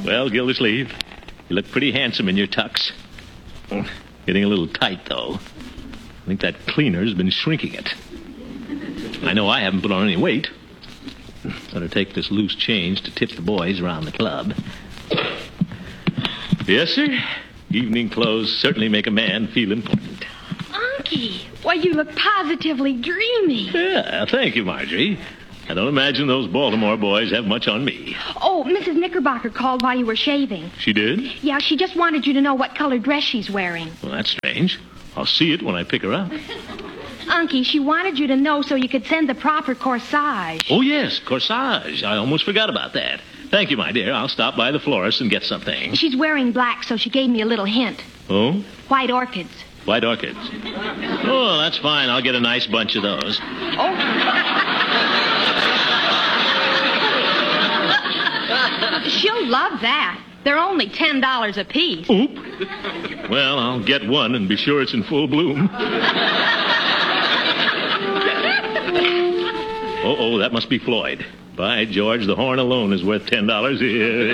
Well, Gildersleeve, you look pretty handsome in your tux. Getting a little tight, though. I think that cleaner's been shrinking it. I know I haven't put on any weight. Better take this loose change to tip the boys around the club. Yes, sir. Evening clothes certainly make a man feel important. Unky, why, you look positively dreamy. Yeah, thank you, Marjorie. I don't imagine those Baltimore boys have much on me. Oh, Mrs. Knickerbocker called while you were shaving. She did? Yeah, she just wanted you to know what color dress she's wearing. Well, that's strange. I'll see it when I pick her up. Unky, she wanted you to know so you could send the proper corsage. Oh, yes, corsage. I almost forgot about that. Thank you, my dear. I'll stop by the florist and get something. She's wearing black, so she gave me a little hint. Oh? White orchids. White orchids. Oh, that's fine. I'll get a nice bunch of those. She'll love that. They're only $10 a piece. Oop. Well, I'll get one and be sure it's in full bloom. Oh, that must be Floyd. By George, the horn alone is worth $10 here.